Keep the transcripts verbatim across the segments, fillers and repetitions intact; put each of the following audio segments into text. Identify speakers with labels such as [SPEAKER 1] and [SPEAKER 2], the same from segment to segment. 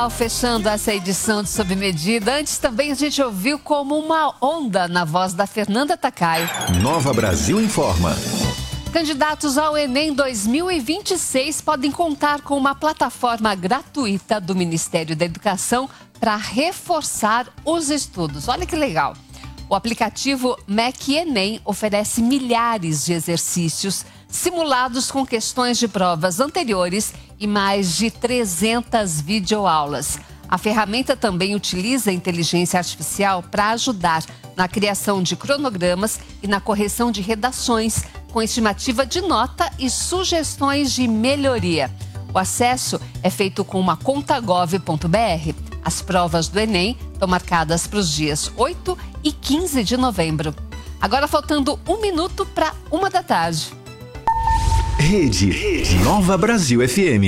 [SPEAKER 1] Fechando essa edição de Sob Medida, antes também a gente ouviu como uma onda na voz da Fernanda Takai.
[SPEAKER 2] Nova Brasil informa.
[SPEAKER 1] Candidatos ao Enem dois mil e vinte e seis podem contar com uma plataforma gratuita do Ministério da Educação para reforçar os estudos. Olha que legal. O aplicativo M E C Enem oferece milhares de exercícios simulados com questões de provas anteriores e mais de trezentas videoaulas. A ferramenta também utiliza a inteligência artificial para ajudar na criação de cronogramas e na correção de redações, com estimativa de nota e sugestões de melhoria. O acesso é feito com uma conta gov ponto br. As provas do Enem estão marcadas para os dias oito e quinze de novembro. Agora faltando um minuto para uma da tarde.
[SPEAKER 2] Rede, Rede Nova Brasil F M.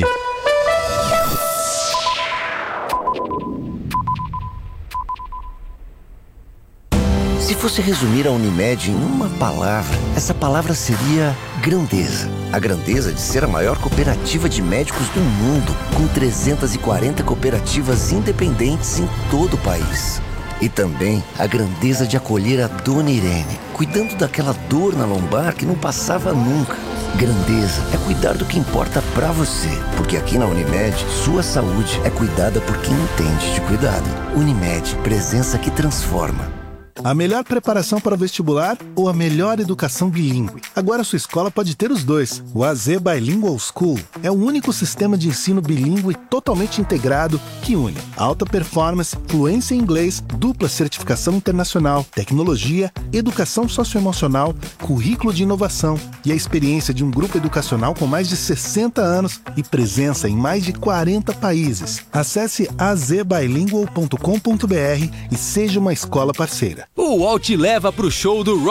[SPEAKER 3] Se fosse resumir a Unimed em uma palavra, essa palavra seria grandeza. A grandeza de ser a maior cooperativa de médicos do mundo, com trezentas e quarenta cooperativas independentes em todo o país. E também a grandeza de acolher a Dona Irene, cuidando daquela dor na lombar que não passava nunca. Grandeza é cuidar do que importa pra você, porque aqui na Unimed, sua saúde é cuidada por quem entende de cuidado. Unimed, presença que transforma.
[SPEAKER 4] A melhor preparação para o vestibular ou a melhor educação bilíngue? Agora sua escola pode ter os dois. O A Z Bilingual School é o único sistema de ensino bilíngue totalmente integrado que une alta performance, fluência em inglês, dupla certificação internacional, tecnologia, educação socioemocional, currículo de inovação e a experiência de um grupo educacional com mais de sessenta anos e presença em mais de quarenta países. Acesse a z bilingual ponto com ponto br e seja uma escola parceira.
[SPEAKER 5] O U O L te leva pro show do